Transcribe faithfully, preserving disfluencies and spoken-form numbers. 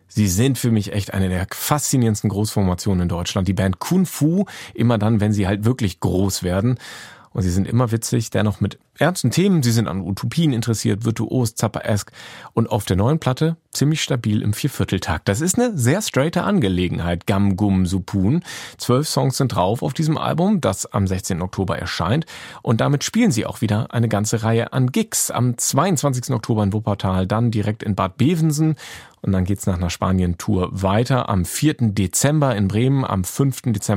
Sie sind für mich echt eine der faszinierendsten Großformationen in Deutschland. Die Band Kung Fu, immer dann, wenn sie halt wirklich groß werden. Und sie sind immer witzig, dennoch mit ernsten Themen. Sie sind an Utopien interessiert, virtuos, zapperesk und auf der neuen Platte ziemlich stabil im Viervierteltakt. Das ist eine sehr straighte Angelegenheit, Gam Gum Supun. Zwölf Songs sind drauf auf diesem Album, das am sechzehnten Oktober erscheint. Und damit spielen sie auch wieder eine ganze Reihe an Gigs. Am zweiundzwanzigsten Oktober in Wuppertal, dann direkt in Bad Bevensen. Und dann geht's nach einer Spanien-Tour weiter am vierten Dezember in Bremen, am fünften Dezember